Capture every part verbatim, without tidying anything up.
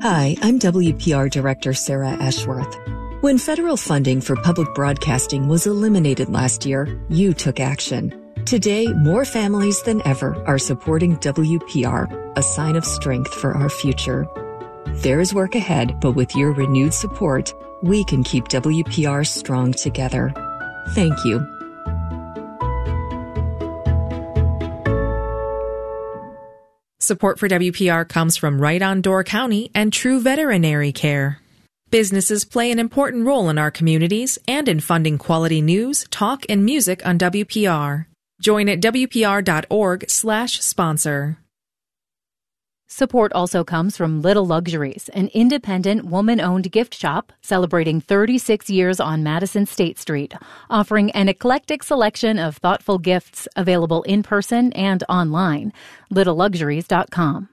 Hi, I'm W P R Director Sarah Ashworth. When federal funding for public broadcasting was eliminated last year, you took action. Today, more families than ever are supporting W P R, a sign of strength for our future. There is work ahead, but with your renewed support, we can keep W P R strong together. Thank you. Support for W P R comes from Right on Door County and True Veterinary Care. Businesses play an important role in our communities and in funding quality news, talk, and music on W P R. Join at W P R dot org slash sponsor. Support also comes from Little Luxuries, an independent, woman-owned gift shop celebrating thirty-six years on Madison State Street, offering an eclectic selection of thoughtful gifts available in person and online. little luxuries dot com.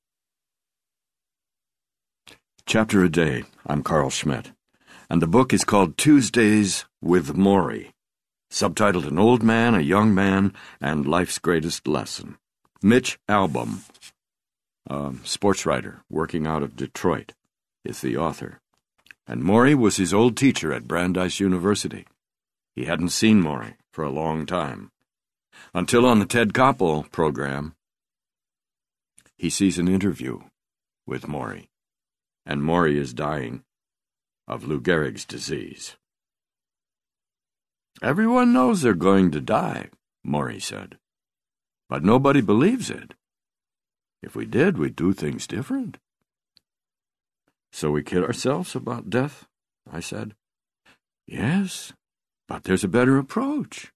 Chapter a Day. I'm Carl Schmidt, and the book is called Tuesdays with Maury, subtitled An Old Man, a Young Man, and Life's Greatest Lesson. Mitch Albom, a sports writer working out of Detroit, is the author. And Maury was his old teacher at Brandeis University. He hadn't seen Maury for a long time, until on the Ted Koppel program, he sees an interview with Maury, and Maury is dying of Lou Gehrig's disease. "Everyone knows they're going to die," Maury said, "but nobody believes it. If we did, we'd do things different." "So we kid ourselves about death?" I said. "Yes, but there's a better approach.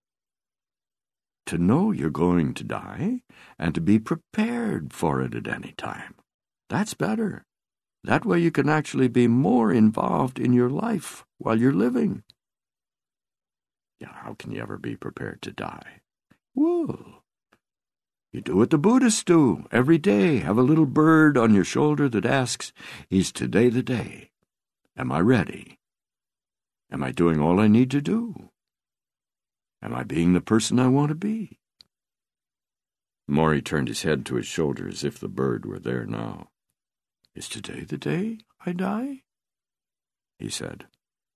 To know you're going to die and to be prepared for it at any time. That's better. That way you can actually be more involved in your life while you're living." Yeah, how can you ever be prepared to die? Well, you do what the Buddhists do. Every day have a little bird on your shoulder that asks, "Is today the day? Am I ready? Am I doing all I need to do? Am I being the person I want to be?" Maury turned his head to his shoulder as if the bird were there now. "Is today the day I die?" he said.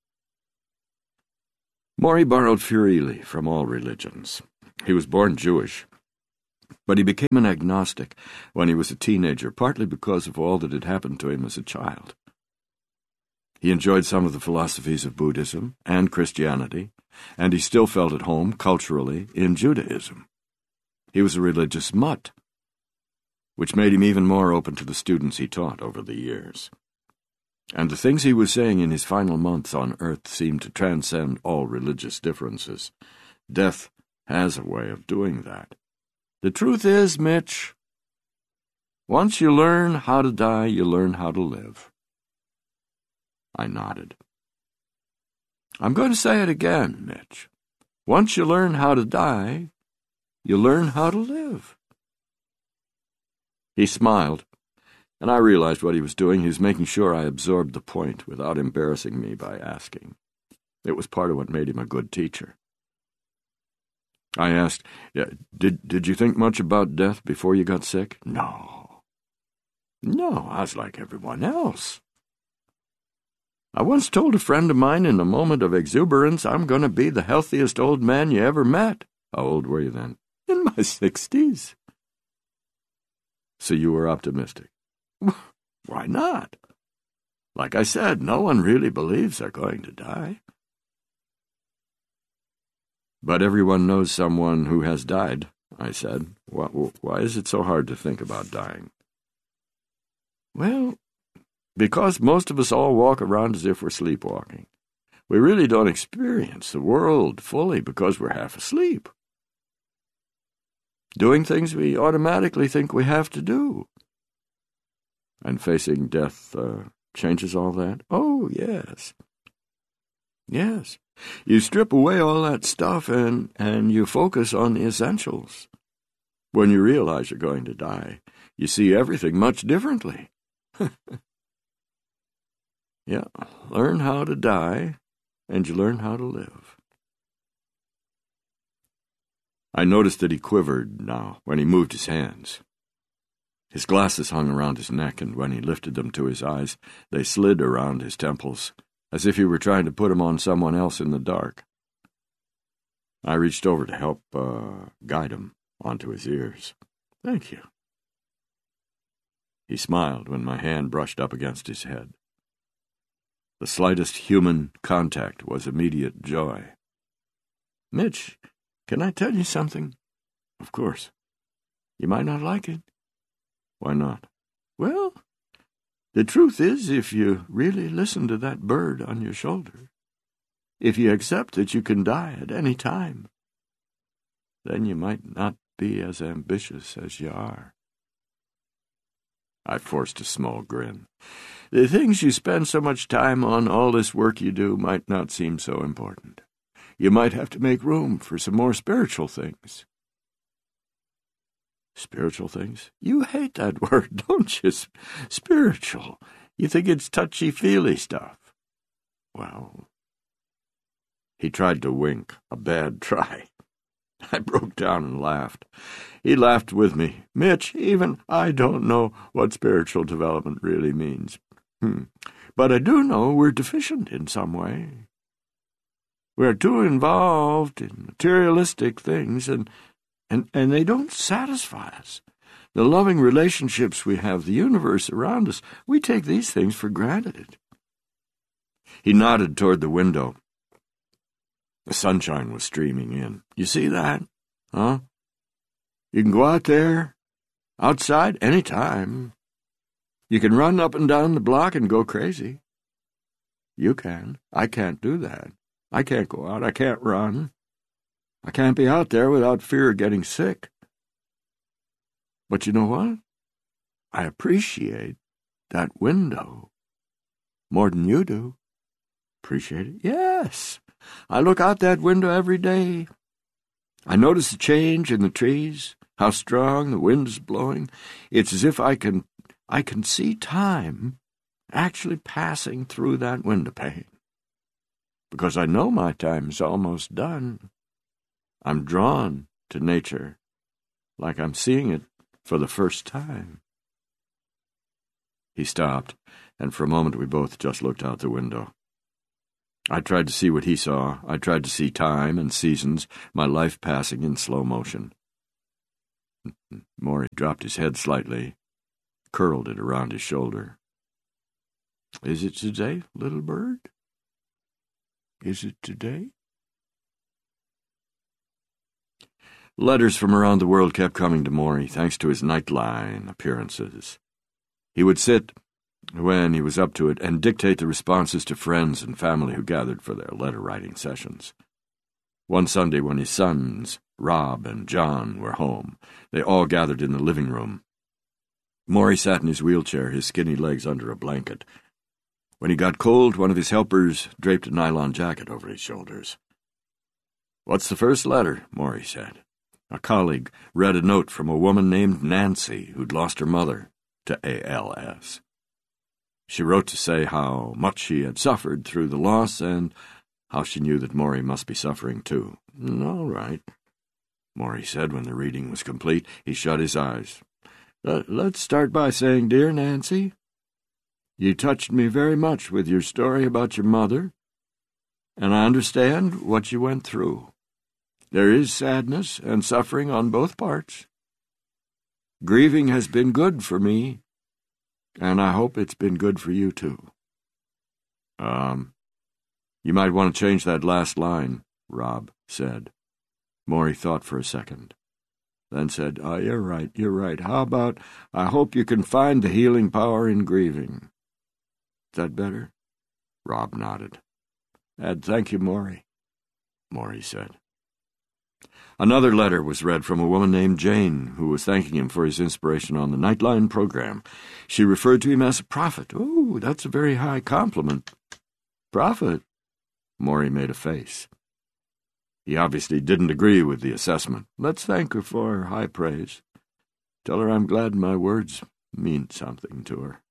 Maury borrowed freely from all religions. He was born Jewish, but he became an agnostic when he was a teenager, partly because of all that had happened to him as a child. He enjoyed some of the philosophies of Buddhism and Christianity, and he still felt at home, culturally, in Judaism. He was a religious mutt, which made him even more open to the students he taught over the years. And the things he was saying in his final months on earth seemed to transcend all religious differences. Death has a way of doing that. The truth is, Mitch, once you learn how to die, you learn how to live. I nodded. "I'm going to say it again, Mitch. Once you learn how to die, you learn how to live." He smiled, and I realized what he was doing. He was making sure I absorbed the point without embarrassing me by asking. It was part of what made him a good teacher. I asked, yeah, did, did you think much about death before you got sick? No. No, I was like everyone else. I once told a friend of mine in a moment of exuberance, "I'm going to be the healthiest old man you ever met." How old were you then? In my sixties. So you were optimistic. Why not? Like I said, no one really believes they're going to die. "But everyone knows someone who has died," I said. Why, why is it so hard to think about dying? "Well, because most of us all walk around as if we're sleepwalking. We really don't experience the world fully because we're half asleep, doing things we automatically think we have to do. And facing death uh, changes all that? Oh, yes. Yes. You strip away all that stuff and, and you focus on the essentials. When you realize you're going to die, you see everything much differently. Yeah, learn how to die, and you learn how to live." I noticed that he quivered now when he moved his hands. His glasses hung around his neck, and when he lifted them to his eyes, they slid around his temples, as if he were trying to put them on someone else in the dark. I reached over to help uh, guide him onto his ears. "Thank you." He smiled when my hand brushed up against his head. The slightest human contact was immediate joy. "Mitch, can I tell you something?" "Of course." "You might not like it." "Why not?" "Well, the truth is, if you really listen to that bird on your shoulder, if you accept that you can die at any time, then you might not be as ambitious as you are." I forced a small grin. "The things you spend so much time on, all this work you do, might not seem so important. You might have to make room for some more spiritual things." "Spiritual things? You hate that word, don't you? Spiritual. You think it's touchy-feely stuff." "Well..." He tried to wink, a bad try. I broke down and laughed. He laughed with me. "Mitch, even I don't know what spiritual development really means. Hmm. But I do know we're deficient in some way. We're too involved in materialistic things, and, and, and they don't satisfy us. The loving relationships we have, the universe around us, we take these things for granted." He nodded toward the window. The sunshine was streaming in. "You see that? Huh? You can go out there, outside, any time. You can run up and down the block and go crazy. You can. I can't do that. I can't go out. I can't run. I can't be out there without fear of getting sick. But you know what? I appreciate that window more than you do." "Appreciate it?" "Yes. I look out that window every day. I notice the change in the trees, how strong the wind is blowing. It's as if I can I can see time actually passing through that window pane. Because I know my time is almost done. I'm drawn to nature like I'm seeing it for the first time." He stopped, and for a moment we both just looked out the window. I tried to see what he saw. I tried to see time and seasons, my life passing in slow motion. Maury dropped his head slightly, curled it around his shoulder. "Is it today, little bird? Is it today?" Letters from around the world kept coming to Maury, thanks to his Nightline appearances. He would sit, when he was up to it, and dictate the responses to friends and family who gathered for their letter-writing sessions. One Sunday, when his sons, Rob and John, were home, they all gathered in the living room. Maury sat in his wheelchair, his skinny legs under a blanket. When he got cold, one of his helpers draped a nylon jacket over his shoulders. "What's the first letter?" Maury said. A colleague read a note from a woman named Nancy, who'd lost her mother to A L S. She wrote to say how much she had suffered through the loss and how she knew that Maury must be suffering too. "All right," Maury said when the reading was complete. He shut his eyes. "Let's start by saying, dear Nancy, you touched me very much with your story about your mother, and I understand what you went through. There is sadness and suffering on both parts. Grieving has been good for me, and I hope it's been good for you, too." Um, you might want to change that last line, Rob said. Maury thought for a second, then said, "Oh, you're right, you're right. How about, I hope you can find the healing power in grieving." Is that better? Rob nodded. "And thank you, Maury," Maury said. Another letter was read from a woman named Jane, who was thanking him for his inspiration on the Nightline program. She referred to him as a prophet. "Oh, that's a very high compliment." "Prophet?" Maury made a face. He obviously didn't agree with the assessment. "Let's thank her for her high praise. Tell her I'm glad my words mean something to her.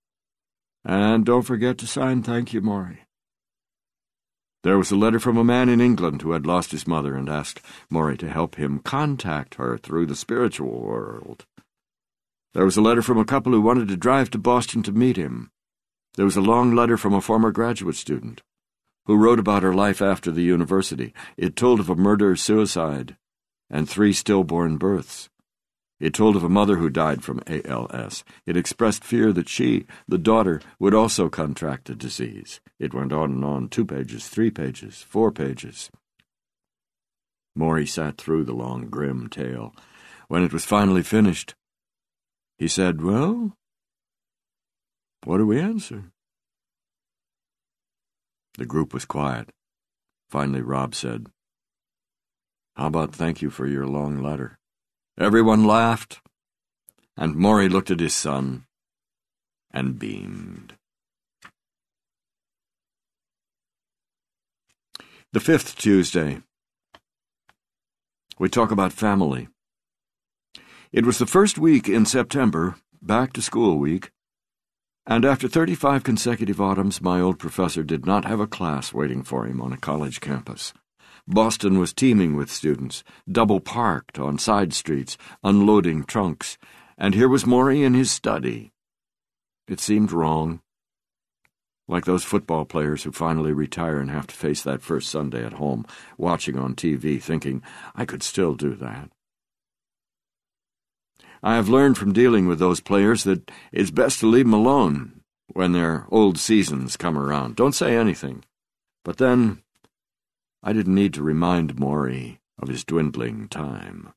And don't forget to sign thank you, Maury." There was a letter from a man in England who had lost his mother and asked Maury to help him contact her through the spiritual world. There was a letter from a couple who wanted to drive to Boston to meet him. There was a long letter from a former graduate student who wrote about her life after the university. It told of a murder-suicide and three stillborn births. It told of a mother who died from A L S. It expressed fear that she, the daughter, would also contract the disease. It went on and on, two pages, three pages, four pages. Morrie sat through the long, grim tale. When it was finally finished, he said, "Well, what do we answer?" The group was quiet. Finally, Rob said, "How about thank you for your long letter?" Everyone laughed, and Morrie looked at his son and beamed. The fifth Tuesday. We talk about family. It was the first week in September, back to school week, and after thirty-five consecutive autumns, my old professor did not have a class waiting for him on a college campus. Boston was teeming with students, double-parked on side streets, unloading trunks, and here was Morrie in his study. It seemed wrong. Like those football players who finally retire and have to face that first Sunday at home, watching on T V, thinking, I could still do that. I have learned from dealing with those players that it's best to leave them alone when their old seasons come around. Don't say anything. But then, I didn't need to remind Morrie of his dwindling time.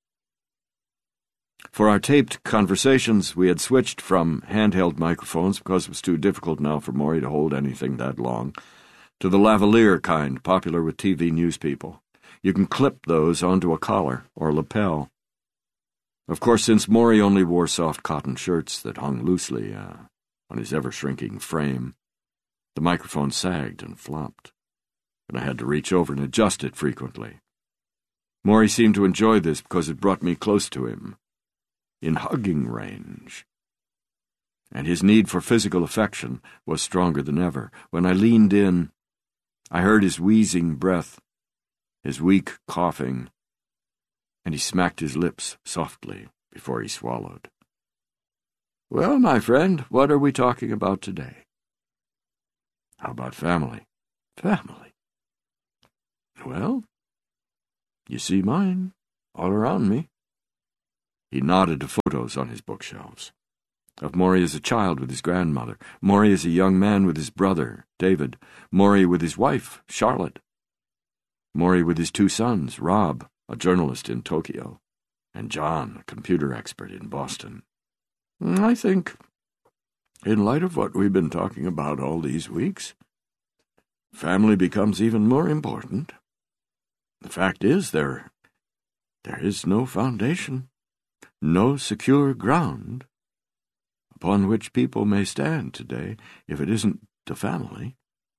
For our taped conversations, we had switched from handheld microphones because it was too difficult now for Morrie to hold anything that long, to the lavalier kind popular with T V news people. You can clip those onto a collar or lapel. Of course, since Morrie only wore soft cotton shirts that hung loosely uh, on his ever-shrinking frame, the microphone sagged and flopped, and I had to reach over and adjust it frequently. Morrie seemed to enjoy this because it brought me close to him, in hugging range. And his need for physical affection was stronger than ever. When I leaned in, I heard his wheezing breath, his weak coughing, and he smacked his lips softly before he swallowed. "Well, my friend, what are we talking about today?" "How about family?" "Family? Well, you see mine all around me." He nodded to photos on his bookshelves. Of Morrie as a child with his grandmother, Morrie as a young man with his brother, David, Morrie with his wife, Charlotte, Morrie with his two sons, Rob, a journalist in Tokyo, and John, a computer expert in Boston. I think, in light of what we've been talking about all these weeks, family becomes even more important. The fact is, there, there is no foundation, no secure ground upon which people may stand today if it isn't the family.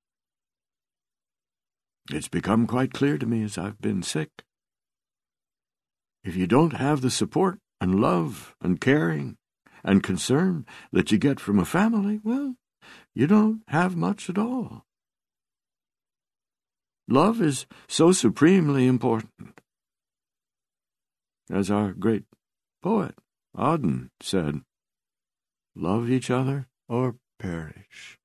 It's become quite clear to me as I've been sick. If you don't have the support and love and caring and concern that you get from a family, well, you don't have much at all. Love is so supremely important. As our great poet, Auden, said, "Love each other or perish."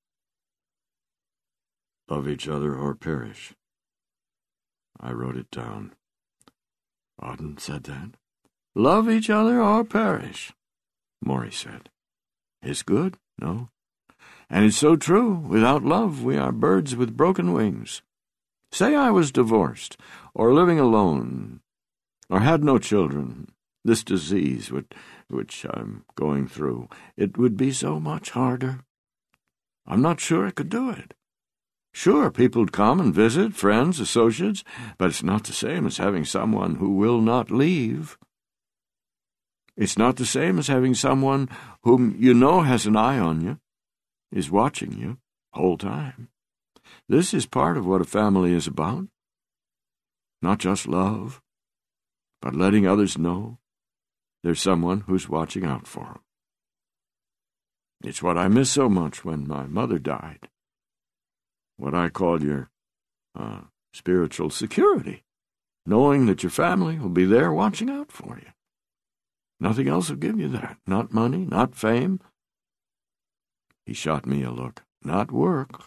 Love each other or perish. I wrote it down. Auden said that. "Love each other or perish," Morrie said. It's good, no? And it's so true. Without love, we are birds with broken wings. Say I was divorced, or living alone, or had no children, this disease which, which I'm going through, it would be so much harder. I'm not sure I could do it. Sure, people'd come and visit, friends, associates, but it's not the same as having someone who will not leave. It's not the same as having someone whom you know has an eye on you, is watching you, whole time. This is part of what a family is about. Not just love, but letting others know there's someone who's watching out for them. It's what I miss so much when my mother died. What I call your uh, spiritual security, knowing that your family will be there watching out for you. Nothing else will give you that. Not money, not fame. He shot me a look. Not work.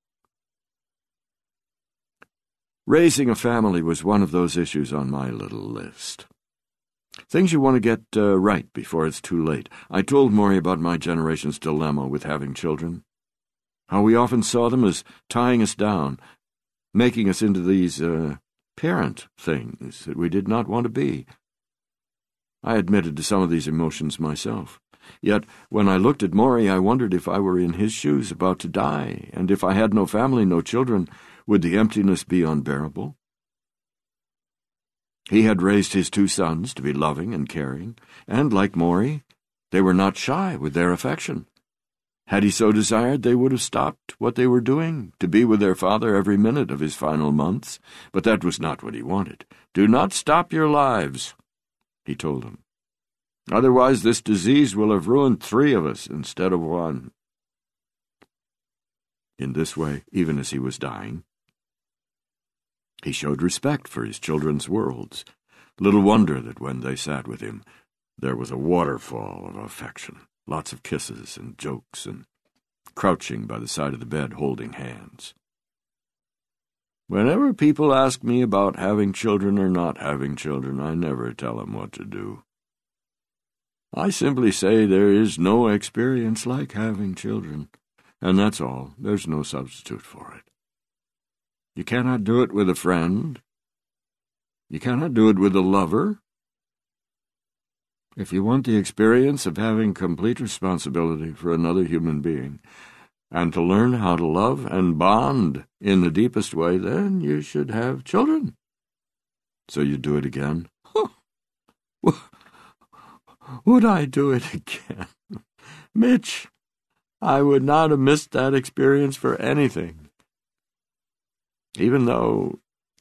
Raising a family was one of those issues on my little list. Things you want to get uh, right before it's too late. I told Maury about my generation's dilemma with having children. How we often saw them as tying us down, making us into these uh, parent things that we did not want to be. I admitted to some of these emotions myself. Yet, when I looked at Maury, I wondered if I were in his shoes about to die, and if I had no family, no children, would the emptiness be unbearable? He had raised his two sons to be loving and caring, and, like Maury, they were not shy with their affection. Had he so desired, they would have stopped what they were doing to be with their father every minute of his final months, but that was not what he wanted. "Do not stop your lives," he told them. "Otherwise this disease will have ruined three of us instead of one." In this way, even as he was dying, he showed respect for his children's worlds. Little wonder that when they sat with him, there was a waterfall of affection, lots of kisses and jokes, and crouching by the side of the bed holding hands. Whenever people ask me about having children or not having children, I never tell them what to do. I simply say there is no experience like having children, and that's all. There's no substitute for it. You cannot do it with a friend. You cannot do it with a lover. If you want the experience of having complete responsibility for another human being, and to learn how to love and bond in the deepest way, then you should have children. So you do it again? Would I do it again? Mitch, I would not have missed that experience for anything. Even though,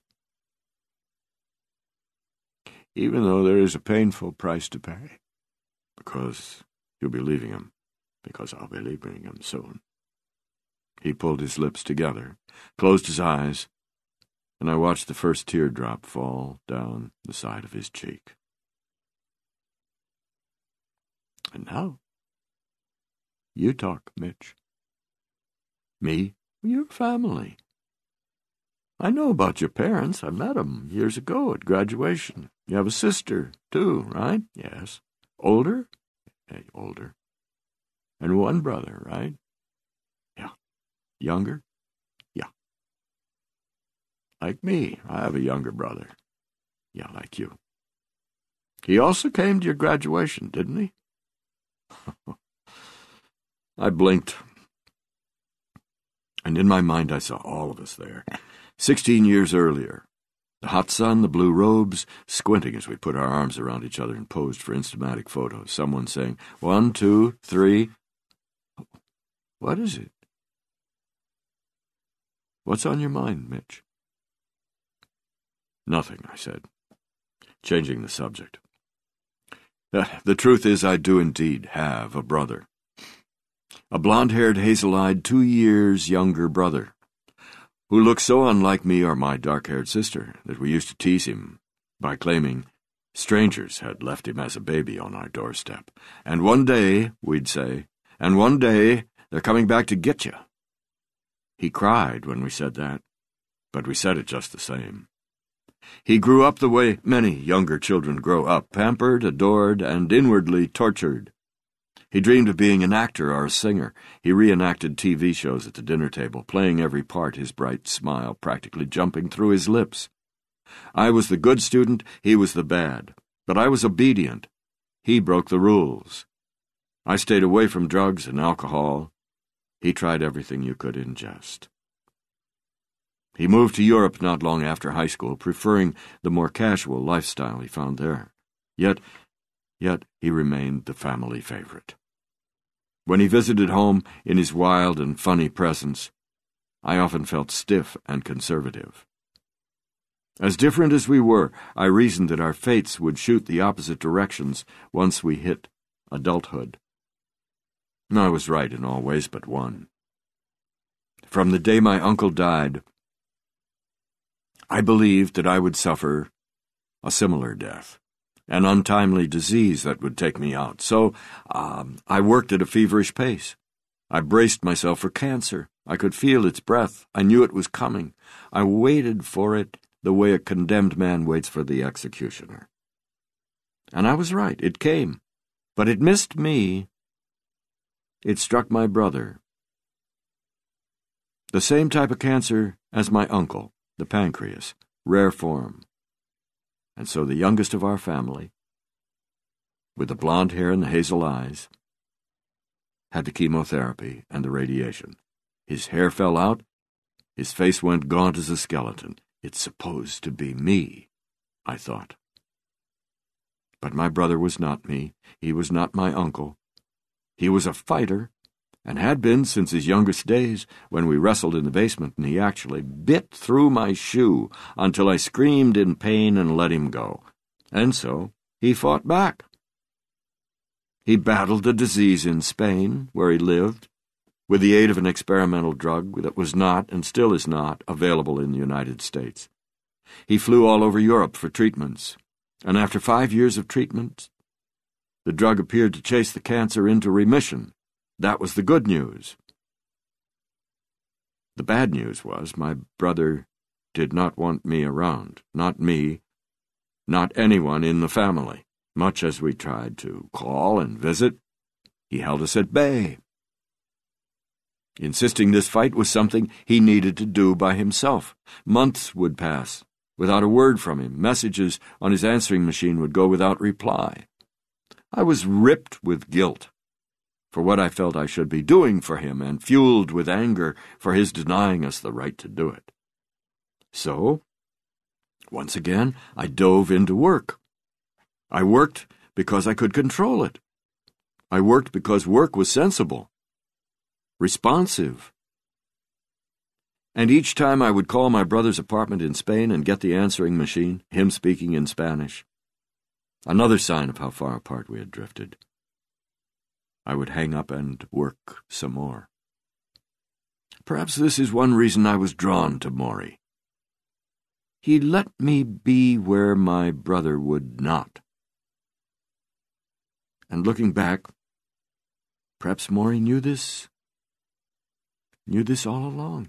even though there is a painful price to pay, because you'll be leaving him, because I'll be leaving him soon. He pulled his lips together, closed his eyes, and I watched the first teardrop fall down the side of his cheek. And now, you talk, Mitch. Me? Your family. I know about your parents. I met them years ago at graduation. You have a sister, too, right? Yes. Older? Hey, older. And one brother, right? Yeah. Younger? Yeah. Like me, I have a younger brother. Yeah, like you. He also came to your graduation, didn't he? I blinked, and in my mind I saw all of us there, sixteen years earlier. The hot sun, the blue robes, squinting as we put our arms around each other and posed for Instamatic photos. Someone saying, one, two, three. What is it? What's on your mind, Mitch? Nothing, I said, changing the subject. Uh, the truth is I do indeed have a brother. A blonde-haired, hazel-eyed, two years younger brother, who looks so unlike me or my dark-haired sister that we used to tease him by claiming strangers had left him as a baby on our doorstep. And one day, we'd say, and one day they're coming back to get you. He cried when we said that, but we said it just the same. He grew up the way many younger children grow up, pampered, adored, and inwardly tortured. He dreamed of being an actor or a singer. He reenacted T V shows at the dinner table, playing every part, his bright smile practically jumping through his lips. I was the good student, he was the bad, but I was obedient. He broke the rules. I stayed away from drugs and alcohol. He tried everything you could ingest. He moved to Europe not long after high school, preferring the more casual lifestyle he found there. Yet, yet he remained the family favorite. When he visited home in his wild and funny presence, I often felt stiff and conservative. As different as we were, I reasoned that our fates would shoot the opposite directions once we hit adulthood. I was right in all ways but one. From the day my uncle died, I believed that I would suffer a similar death, an untimely disease that would take me out. So um, I worked at a feverish pace. I braced myself for cancer. I could feel its breath. I knew it was coming. I waited for it the way a condemned man waits for the executioner. And I was right. It came. But it missed me. It struck my brother. The same type of cancer as my uncle, the pancreas, rare form. And so the youngest of our family, with the blonde hair and the hazel eyes, had the chemotherapy and the radiation. His hair fell out. His face went gaunt as a skeleton. It's supposed to be me, I thought. But my brother was not me. He was not my uncle. He was a fighter, and had been since his youngest days, when we wrestled in the basement and he actually bit through my shoe until I screamed in pain and let him go. And so he fought back. He battled the disease in Spain, where he lived, with the aid of an experimental drug that was not, and still is not, available in the United States. He flew all over Europe for treatments, and after five years of treatment, the drug appeared to chase the cancer into remission. That was the good news. The bad news was my brother did not want me around, not me, not anyone in the family. Much as we tried to call and visit, he held us at bay, insisting this fight was something he needed to do by himself. Months would pass without a word from him. Messages on his answering machine would go without reply. I was ripped with guilt for what I felt I should be doing for him, and fueled with anger for his denying us the right to do it. So, once again, I dove into work. I worked because I could control it. I worked because work was sensible, responsive. And each time I would call my brother's apartment in Spain and get the answering machine, him speaking in Spanish, another sign of how far apart we had drifted, I would hang up and work some more. Perhaps this is one reason I was drawn to Maury. He let me be where my brother would not. And looking back, perhaps Maury knew this, knew this all along.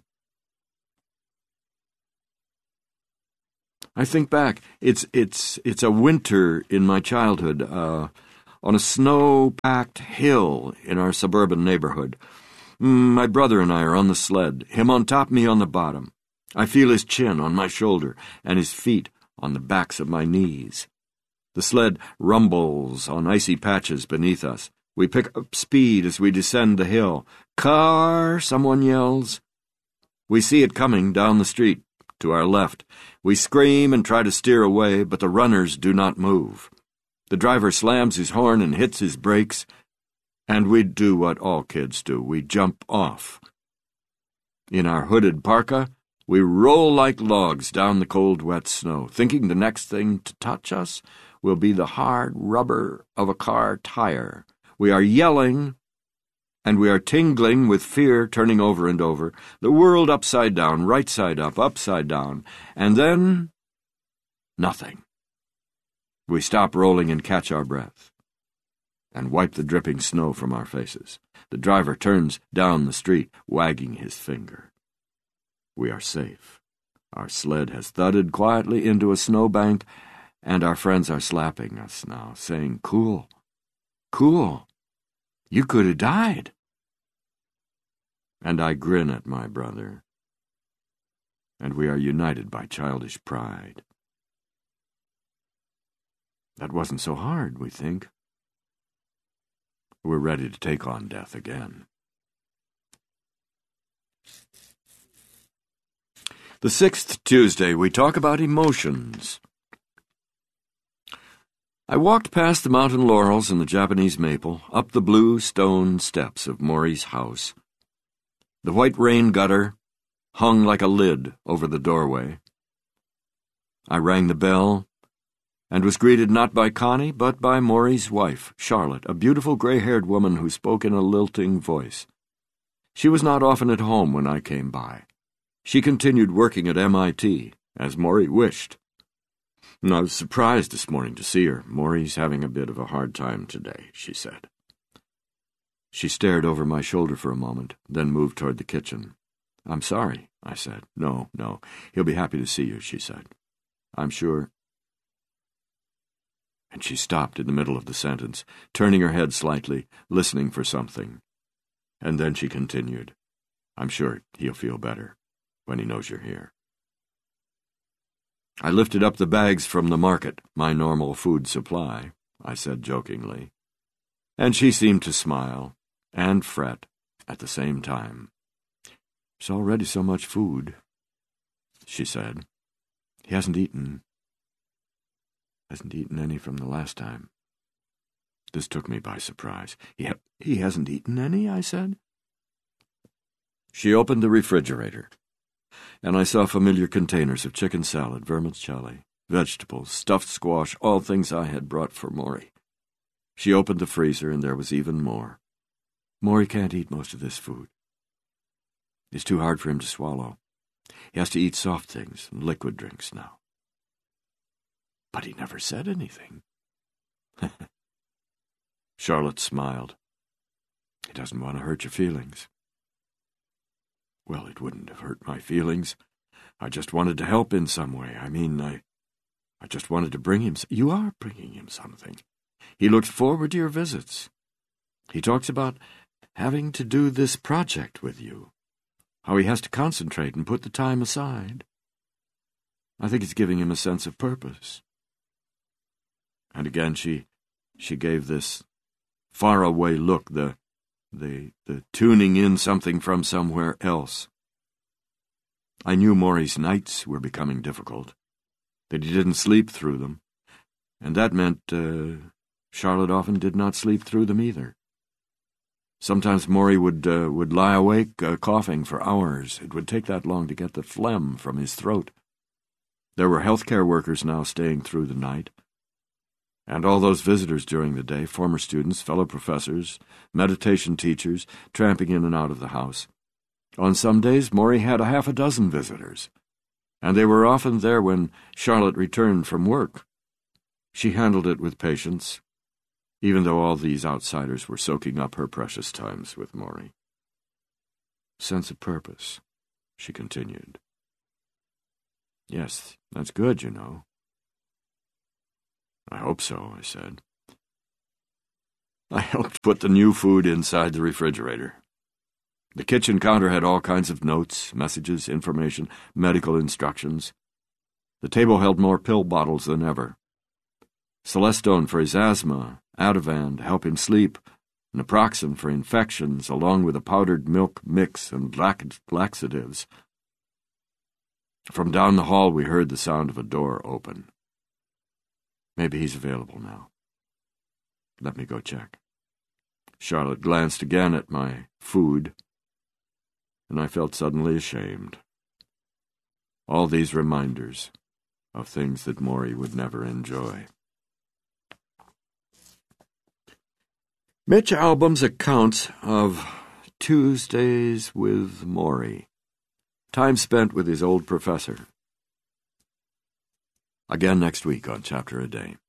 I think back, it's it's it's a winter in my childhood, uh, on a snow-packed hill in our suburban neighborhood. My brother and I are on the sled, him on top, me on the bottom. I feel his chin on my shoulder and his feet on the backs of my knees. The sled rumbles on icy patches beneath us. We pick up speed as we descend the hill. "Car!" someone yells. We see it coming down the street to our left. We scream and try to steer away, but the runners do not move. The driver slams his horn and hits his brakes, and we do what all kids do. We jump off. In our hooded parka, we roll like logs down the cold, wet snow, thinking the next thing to touch us will be the hard rubber of a car tire. We are yelling, and we are tingling with fear, turning over and over, the world upside down, right side up, upside down, and then nothing. We stop rolling and catch our breath, and wipe the dripping snow from our faces. The driver turns down the street, wagging his finger. We are safe. Our sled has thudded quietly into a snowbank, and our friends are slapping us now, saying, "Cool, cool, you could have died." And I grin at my brother, and we are united by childish pride. That wasn't so hard, we think. We're ready to take on death again. The sixth Tuesday, we talk about emotions. I walked past the mountain laurels and the Japanese maple, up the blue stone steps of Maury's house. The white rain gutter hung like a lid over the doorway. I rang the bell, and was greeted not by Connie, but by Maury's wife, Charlotte, a beautiful gray-haired woman who spoke in a lilting voice. She was not often at home when I came by. She continued working at M I T, as Maury wished. I was surprised this morning to see her. Maury's having a bit of a hard time today, she said. She stared over my shoulder for a moment, then moved toward the kitchen. I'm sorry, I said. No, no, he'll be happy to see you, she said. I'm sure. And she stopped in the middle of the sentence, turning her head slightly, listening for something. And then she continued, I'm sure he'll feel better when he knows you're here. I lifted up the bags from the market, my normal food supply, I said jokingly. And she seemed to smile and fret at the same time. There's already so much food, she said. He hasn't eaten. Hasn't eaten any from the last time. This took me by surprise. He, ha- he hasn't eaten any, I said. She opened the refrigerator, and I saw familiar containers of chicken salad, vermicelli, vegetables, stuffed squash, all things I had brought for Maury. She opened the freezer, and there was even more. Maury can't eat most of this food. It's too hard for him to swallow. He has to eat soft things and liquid drinks now. But he never said anything. Charlotte smiled. He doesn't want to hurt your feelings. Well, it wouldn't have hurt my feelings. I just wanted to help in some way. I mean, I I just wanted to bring him... You are bringing him something. He looks forward to your visits. He talks about having to do this project with you, how he has to concentrate and put the time aside. I think it's giving him a sense of purpose. And again she she gave this faraway look, the, the, the tuning in something from somewhere else. I knew Maury's nights were becoming difficult, that he didn't sleep through them, and that meant uh, Charlotte often did not sleep through them either. Sometimes Maury would uh, would lie awake uh, coughing for hours. It would take that long to get the phlegm from his throat. There were healthcare workers now staying through the night, and all those visitors during the day, former students, fellow professors, meditation teachers, tramping in and out of the house. On some days, Maury had a half a dozen visitors, and they were often there when Charlotte returned from work. She handled it with patience, even though all these outsiders were soaking up her precious times with Maury. Sense of purpose, she continued. Yes, that's good, you know. I hope so, I said. I helped put the new food inside the refrigerator. The kitchen counter had all kinds of notes, messages, information, medical instructions. The table held more pill bottles than ever. Celestone for his asthma, Ativan to help him sleep, naproxen for infections, along with a powdered milk mix and lax- laxatives. From down the hall we heard the sound of a door open. Maybe he's available now. Let me go check. Charlotte glanced again at my food, and I felt suddenly ashamed. All these reminders of things that Maury would never enjoy. Mitch Albom's accounts of Tuesdays with Maury. Time spent with his old professor. Again next week on Chapter a Day.